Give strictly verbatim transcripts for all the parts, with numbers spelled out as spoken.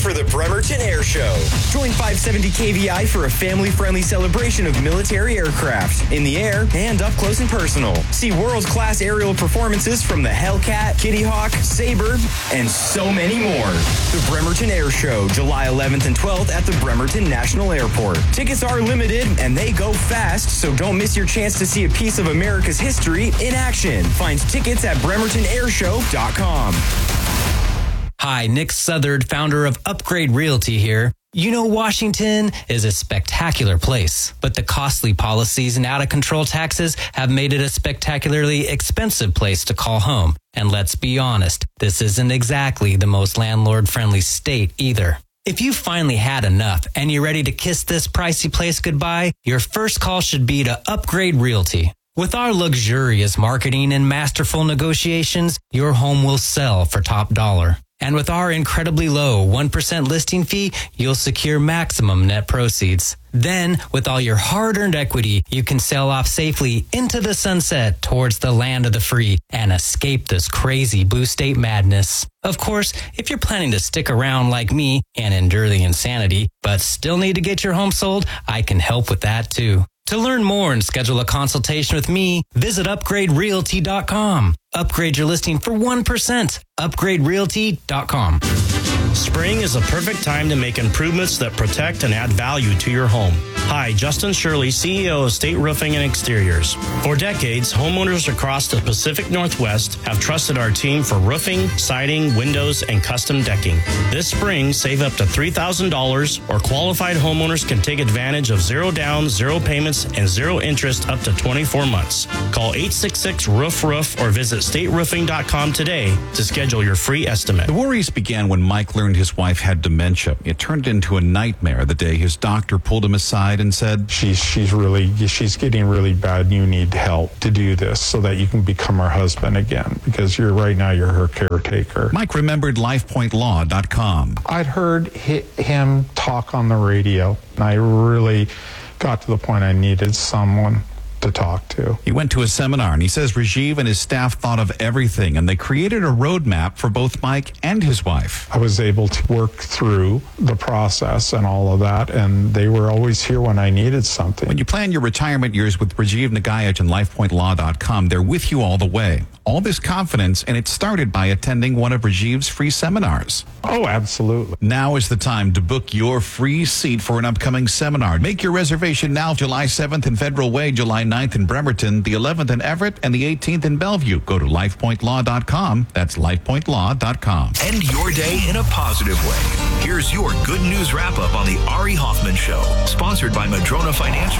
for the Bremerton Air Show. Join five seventy K V I for a family-friendly celebration of military aircraft in the air and up close and personal. See world-class aerial performances from the Hellcat, Kitty Hawk, Sabre, and so many more. The Bremerton Air Show, July eleventh and twelfth at the Bremerton National Airport. Tickets are limited and they go fast, so don't miss your chance to see a piece of America's history in action. Find tickets at bremerton air show dot com. Hi, Nick Southard, founder of Upgrade Realty here. You know, Washington is a spectacular place, but the costly policies and out-of-control taxes have made it a spectacularly expensive place to call home. And let's be honest, this isn't exactly the most landlord-friendly state either. If you finally had enough and you're ready to kiss this pricey place goodbye, your first call should be to Upgrade Realty. With our luxurious marketing and masterful negotiations, your home will sell for top dollar. And with our incredibly low one percent listing fee, you'll secure maximum net proceeds. Then, with all your hard-earned equity, you can sail off safely into the sunset towards the land of the free and escape this crazy blue state madness. Of course, if you're planning to stick around like me and endure the insanity, but still need to get your home sold, I can help with that too. To learn more and schedule a consultation with me, visit upgrade realty dot com. Upgrade your listing for one percent. upgrade realty dot com. Spring is a perfect time to make improvements that protect and add value to your home. Hi, Justin Shirley, C E O of State Roofing and Exteriors. For decades, homeowners across the Pacific Northwest have trusted our team for roofing, siding, windows, and custom decking. This spring, save up to three thousand dollars, or qualified homeowners can take advantage of zero down, zero payments, and zero interest up to twenty-four months. Call eight six six, roof roof or visit state roofing dot com today to schedule your free estimate. The worries began when Mike learned his wife had dementia. It turned into a nightmare the day his doctor pulled him aside and said, She's she's really she's getting really bad. You need help to do this so that you can become her husband again, because you're right now you're her caretaker. Mike remembered life point law dot com. I'd heard hi- him talk on the radio, and I really got to the point I needed someone to talk to. He went to a seminar, and he says Rajiv and his staff thought of everything, and they created a roadmap for both Mike and his wife. I was able to work through the process and all of that, and they were always here when I needed something. When you plan your retirement years with Rajiv Nagayaj and life point law dot com, they're with you all the way. All this confidence, and it started by attending one of Rajiv's free seminars. Oh, absolutely. Now is the time to book your free seat for an upcoming seminar. Make your reservation now, July seventh in Federal Way, July ninth in Bremerton, the eleventh in Everett, and the eighteenth in Bellevue. Go to life point law dot com. That's life point law dot com. End your day in a positive way. Here's your good news wrap-up on the Ari Hoffman Show, sponsored by Madrona Financial.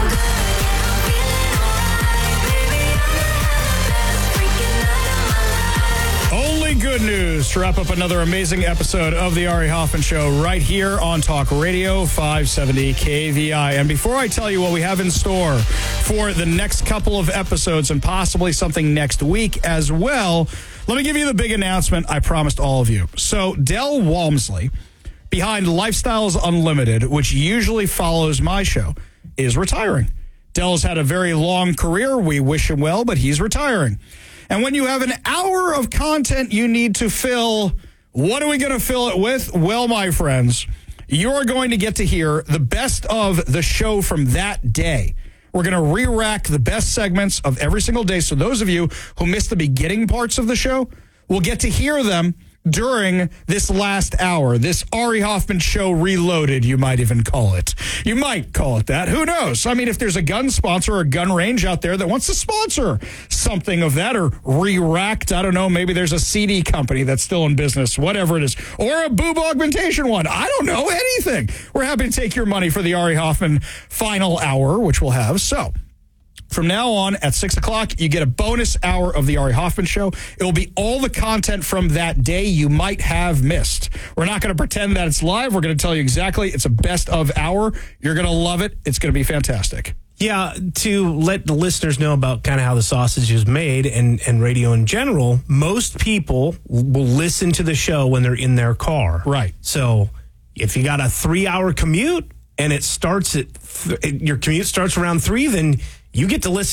Only good news to wrap up another amazing episode of the Ari Hoffman Show right here on Talk Radio five seventy K V I. And before I tell you what we have in store for the next couple of episodes and possibly something next week as well, let me give you the big announcement I promised all of you. So Del Walmsley, behind Lifestyles Unlimited, which usually follows my show, is retiring. Del's had a very long career. We wish him well, but he's retiring. And when you have an hour of content you need to fill, what are we going to fill it with? Well, my friends, you're going to get to hear the best of the show from that day. We're going to re-rack the best segments of every single day. So those of you who missed the beginning parts of the show will get to hear them during this last hour, this Ari Hoffman Show Reloaded, you might even call it. You might call it that. Who knows? I mean, if there's a gun sponsor or gun range out there that wants to sponsor something of that, or re-racked, I don't know, maybe there's a C D company that's still in business, whatever it is, or a boob augmentation one. I don't know, anything. We're happy to take your money for the Ari Hoffman final hour, which we'll have. So from now on, at six o'clock, you get a bonus hour of the Ari Hoffman Show. It will be all the content from that day you might have missed. We're not going to pretend that it's live. We're going to tell you exactly. It's a best of hour. You're going to love it. It's going to be fantastic. Yeah, to let the listeners know about kind of how the sausage is made and, and radio in general, most people will listen to the show when they're in their car. Right. So if you got a three-hour commute and it starts at th- your commute starts around three, then you get to listen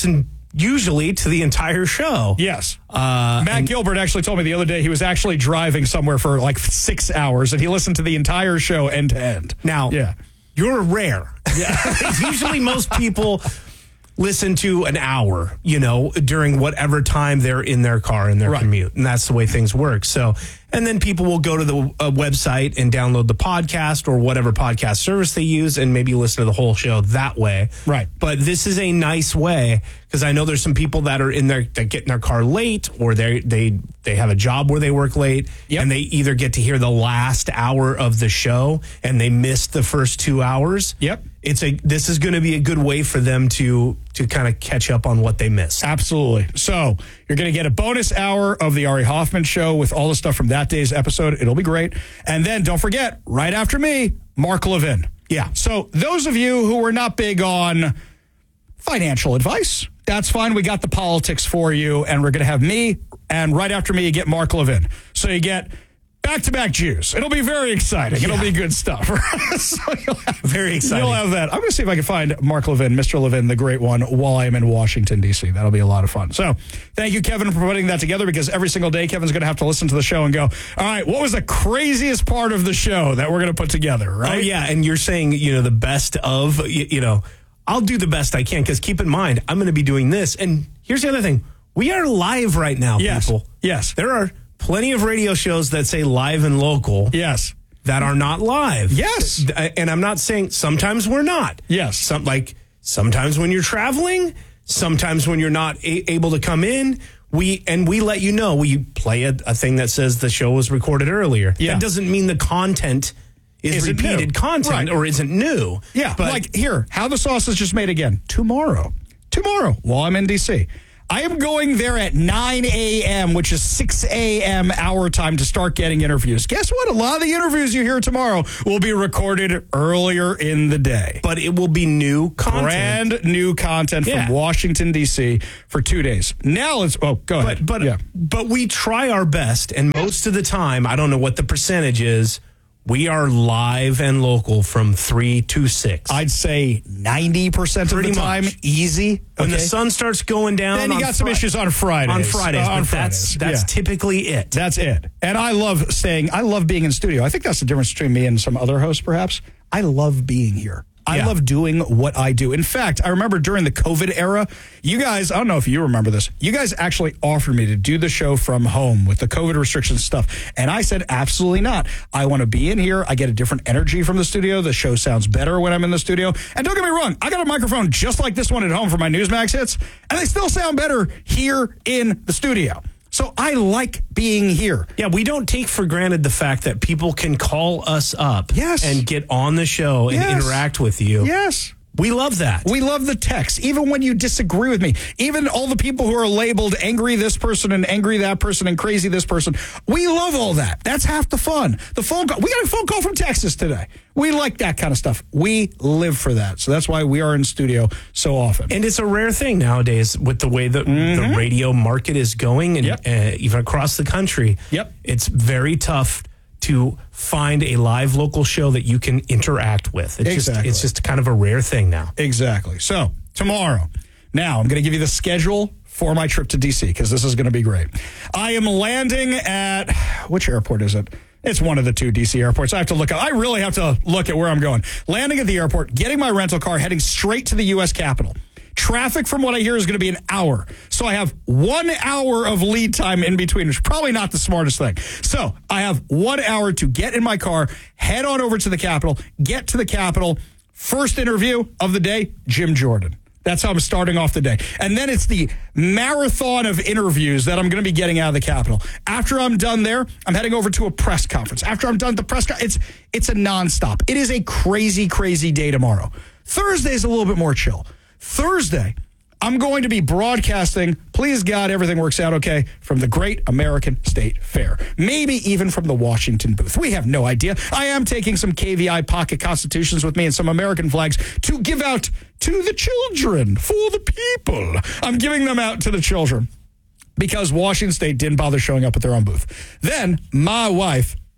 usually to the entire show. Yes. Uh, Matt Gilbert actually told me the other day he was actually driving somewhere for like six hours and he listened to the entire show end to end. Now, yeah. you're rare. Yeah. Usually most people listen to an hour, you know, during whatever time they're in their car in their right. commute. And that's the way things work. So, and then people will go to the uh, website and download the podcast or whatever podcast service they use and maybe listen to the whole show that way. Right. But this is a nice way because I know there's some people that are in their, that get in their car late or they they they have a job where they work late yep. and they either get to hear the last hour of the show and they missed the first two hours. Yep. It's a this is going to be a good way for them to to kind of catch up on what they missed. Absolutely. So you're going to get a bonus hour of the Ari Hoffman Show with all the stuff from that day's episode. It'll be great. And then don't forget, right after me, Mark Levin. Yeah. So those of you who are not big on financial advice, that's fine. We got the politics for you, and we're going to have me, and right after me, you get Mark Levin. So you get back-to-back Jews. It'll be very exciting. It'll yeah. be good stuff. So you'll have, very exciting. You'll have that. I'm going to see if I can find Mark Levin, Mister Levin, the great one, while I am in Washington, D C. That'll be a lot of fun. So thank you, Kevin, for putting that together, because every single day Kevin's going to have to listen to the show and go, all right, what was the craziest part of the show that we're going to put together, right? Oh, yeah, and you're saying, you know, the best of, you, you know, I'll do the best I can, because keep in mind, I'm going to be doing this. And here's the other thing. We are live right now, yes. people. Yes. There are plenty of radio shows that say live and local. Yes. That are not live. Yes. And I'm not saying sometimes we're not. Yes. Some, like sometimes when you're traveling, sometimes when you're not a- able to come in, we and we let you know. We play a, a thing that says the show was recorded earlier. Yeah. That doesn't mean the content is Isn't repeated new. content Right. or isn't new. Yeah, but like here, How the Sauce is just made again tomorrow. Tomorrow, while I'm in D C. I am going there at nine a.m., which is six a.m. our time, to start getting interviews. Guess what? A lot of the interviews you hear tomorrow will be recorded earlier in the day. But it will be new content. Brand new content Yeah. from Washington, D C for two days. Now let's, oh, go ahead. But, but, yeah. but we try our best, and most of the time, I don't know what the percentage is, we are live and local from three to six. I'd say ninety percent of the time, much. easy. When okay? the sun starts going down, Then you on got some Fri- issues on Fridays. On Fridays, Uh, on but Fridays. that's that's Yeah. typically it. That's it. And I love staying, I love being in studio. I think that's the difference between me and some other hosts, perhaps. I love being here. I Yeah. love doing what I do. In fact, I remember during the COVID era, you guys, I don't know if you remember this, you guys actually offered me to do the show from home with the COVID restrictions stuff. And I said, absolutely not. I want to be in here. I get a different energy from the studio. The show sounds better when I'm in the studio. And don't get me wrong, I got a microphone just like this one at home for my Newsmax hits, and they still sound better here in the studio. So I like being here. Yeah, we don't take for granted the fact that people can call us up Yes. and get on the show and Yes. interact with you. Yes. We love that. We love the text, even when you disagree with me. Even all the people who are labeled angry this person and angry that person and crazy this person. We love all that. That's half the fun. The phone call. We got a phone call from Texas today. We like that kind of stuff. We live for that. So that's why we are in studio so often. And it's a rare thing nowadays with the way that mm-hmm. the radio market is going, and Yep. uh, even across the country. Yep. It's very tough to find a live local show that you can interact with. It's Exactly. just it's just kind of a rare thing now. Exactly. So tomorrow, now I'm going to give you the schedule for my trip to D C, because this is going to be great. I am landing at, which airport is it? It's one of the two D C airports. I have to look up. I really have to look at where I'm going. Landing at the airport, getting my rental car, heading straight to the U S Capitol. Traffic, from what I hear, is going to be an hour. So I have one hour of lead time in between, which is probably not the smartest thing. So I have one hour to get in my car, head on over to the Capitol, get to the Capitol. First interview of the day, Jim Jordan. That's how I'm starting off the day. And then it's the marathon of interviews that I'm going to be getting out of the Capitol. After I'm done there, I'm heading over to a press conference. After I'm done at the press conference, it's, it's a nonstop. It is a crazy, crazy day tomorrow. Thursday is a little bit more chill. Thursday, I'm going to be broadcasting, please God, everything works out okay, from the Great American State Fair. Maybe even from the Washington booth. We have no idea. I am taking some K V I pocket constitutions with me and some American flags to give out to the children, for the people. I'm giving them out to the children because Washington State didn't bother showing up at their own booth. Then my wife,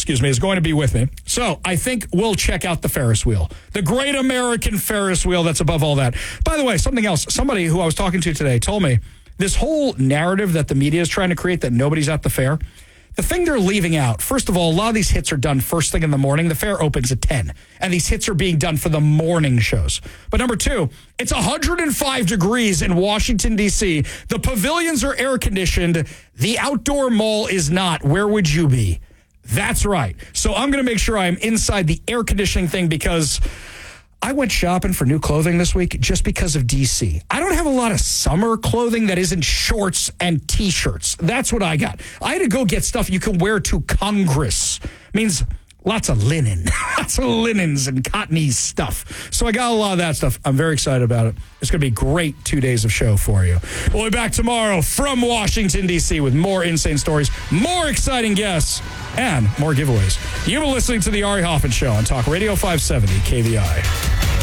excuse me, is going to be with me. So I think we'll check out the Ferris wheel, the great American Ferris wheel that's above all that. By the way, something else, somebody who I was talking to today told me this whole narrative that the media is trying to create that nobody's at the fair, the thing they're leaving out, first of all, a lot of these hits are done first thing in the morning. The fair opens at ten, and these hits are being done for the morning shows. But number two, it's one hundred five degrees in Washington, D C. The pavilions are air-conditioned. The outdoor mall is not. Where would you be? That's right. So I'm going to make sure I'm inside the air conditioning thing because I went shopping for new clothing this week just because of D C. I don't have a lot of summer clothing that isn't shorts and T-shirts. That's what I got. I had to go get stuff you can wear to Congress. Means lots of linen. Lots of linens and cottony stuff. So I got a lot of that stuff. I'm very excited about it. It's going to be great two days of show for you. We'll be back tomorrow from Washington, D C with more insane stories, more exciting guests, and more giveaways. You've been listening to The Ari Hoffman Show on Talk Radio five seventy K V I.